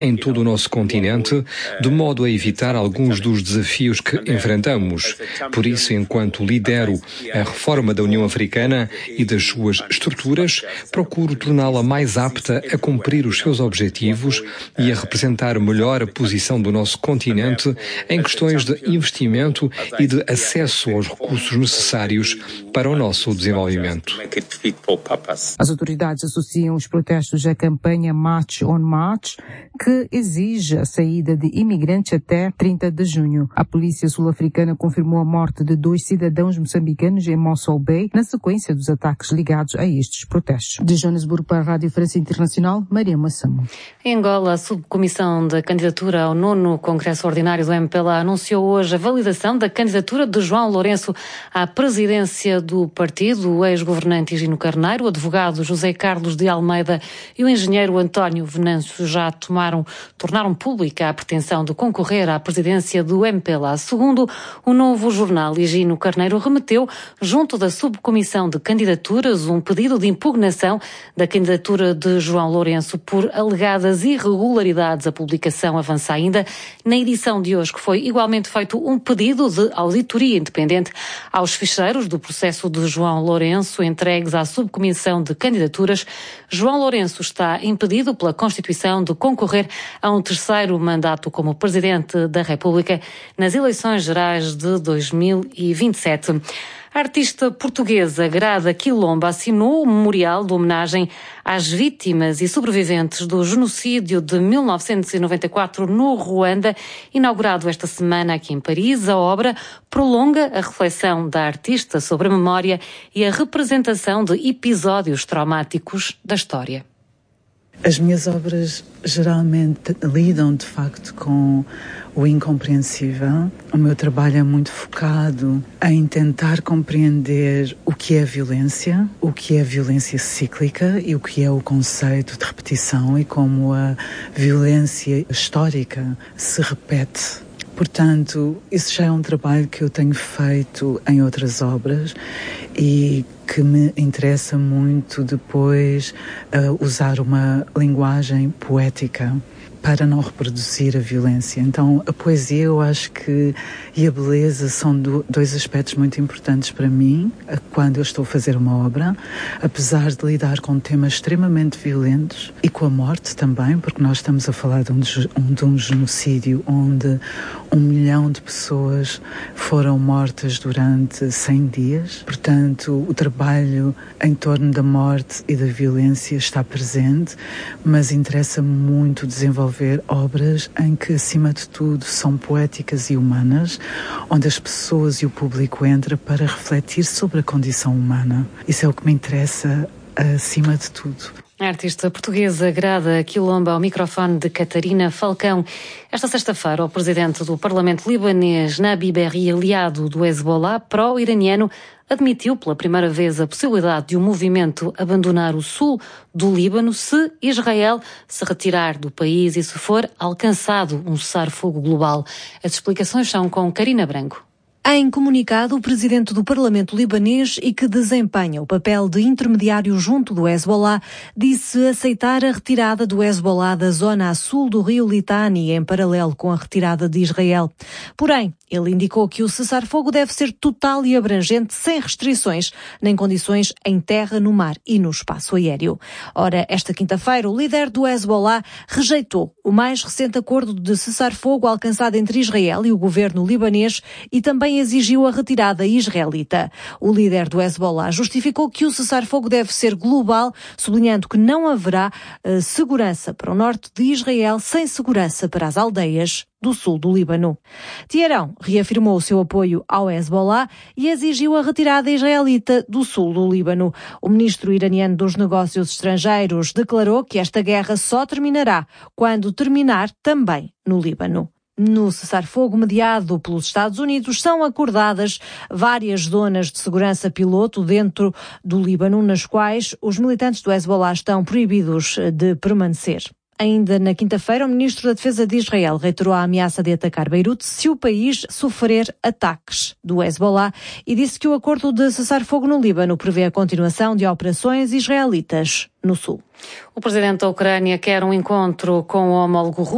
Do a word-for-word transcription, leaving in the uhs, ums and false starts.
em todo o nosso continente, de modo a evitar alguns dos desafios que enfrentamos. Por isso, enquanto lidero a reforma da União Africana e das suas estruturas, procuro torná-la mais apta a cumprir os seus objetivos e a representar melhor a posição do nosso continente em questões de investimento e de acesso aos recursos necessários para o nosso desenvolvimento. As autoridades associam os protestos à campanha March on March, que exige a saída de imigrantes até trinta de junho. A polícia sul-africana confirmou a morte de dois cidadãos moçambicanos em Mossel Bay, na sequência dos ataques ligados a estes protestos. De Joanesburgo para a Rádio França Internacional, Maria Massamo. Em Angola, a subcomissão da candidatura ao nono Congresso Ordinário do M P L A anunciou hoje a validação da candidatura de João Lourenço à presidência do partido. O ex-governante Higino Carneiro, o advogado José Carlos de Almeida e o engenheiro António Venâncio já tomaram, tornaram pública a pretensão de concorrer à presidência do M P L A. Segundo o novo jornal, Higino Carneiro remeteu, junto da subcomissão de candidaturas, um pedido de impugnação da candidatura de João Lourenço por alegadas irregularidades. A publicação avança ainda na edição de hoje, que foi igualmente feito um pedido de auditoria independente aos ficheiros do processo de João Lourenço entregues à subcomissão de candidaturas. João Lourenço está impedido pela Constituição de concorrer a um terceiro mandato como Presidente da República nas eleições gerais de dois mil e vinte e sete. A artista portuguesa Grada Quilomba assinou o memorial de homenagem às vítimas e sobreviventes do genocídio de mil novecentos e noventa e quatro no Ruanda, inaugurado esta semana aqui em Paris. A obra prolonga a reflexão da artista sobre a memória e a representação de episódios traumáticos da história. As minhas obras geralmente lidam, de facto, com o incompreensível. O meu trabalho é muito focado em tentar compreender o que é violência, o que é violência cíclica e o que é o conceito de repetição e como a violência histórica se repete. Portanto, isso já é um trabalho que eu tenho feito em outras obras e que me interessa muito depois uh, usar uma linguagem poética para não reproduzir a violência. Então, a poesia, eu acho que, e a beleza são do, dois aspectos muito importantes para mim quando eu estou a fazer uma obra, apesar de lidar com temas extremamente violentos e com a morte também, porque nós estamos a falar de um, de um genocídio onde um milhão de pessoas foram mortas durante cem dias. Portanto, o trabalho em torno da morte e da violência está presente, mas interessa muito desenvolver ver obras em que, acima de tudo, são poéticas e humanas, onde as pessoas e o público entram para refletir sobre a condição humana. Isso é o que me interessa acima de tudo. A artista portuguesa Grada Quilomba ao microfone de Catarina Falcão. Esta sexta-feira, o presidente do Parlamento libanês, Nabi Berri, aliado do Hezbollah, pró-iraniano, admitiu pela primeira vez a possibilidade de um movimento abandonar o sul do Líbano se Israel se retirar do país e se for alcançado um cessar-fogo global. As explicações são com Karina Branco. Em comunicado, o presidente do Parlamento libanês e que desempenha o papel de intermediário junto do Hezbollah disse aceitar a retirada do Hezbollah da zona a sul do rio Litani, em paralelo com a retirada de Israel. Porém, ele indicou que o cessar-fogo deve ser total e abrangente, sem restrições, nem condições em terra, no mar e no espaço aéreo. Ora, esta quinta-feira, o líder do Hezbollah rejeitou o mais recente acordo de cessar-fogo alcançado entre Israel e o governo libanês e também exigiu a retirada israelita. O líder do Hezbollah justificou que o cessar-fogo deve ser global, sublinhando que não haverá uh, segurança para o norte de Israel sem segurança para as aldeias do sul do Líbano. Teherão reafirmou o seu apoio ao Hezbollah e exigiu a retirada israelita do sul do Líbano. O ministro iraniano dos Negócios Estrangeiros declarou que esta guerra só terminará quando terminar também no Líbano. No cessar-fogo mediado pelos Estados Unidos, são acordadas várias zonas de segurança piloto dentro do Líbano, nas quais os militantes do Hezbollah estão proibidos de permanecer. Ainda na quinta-feira, o ministro da Defesa de Israel reiterou a ameaça de atacar Beirute se o país sofrer ataques do Hezbollah e disse que o acordo de cessar-fogo no Líbano prevê a continuação de operações israelitas no sul. O presidente da Ucrânia quer um encontro com o homólogo russo.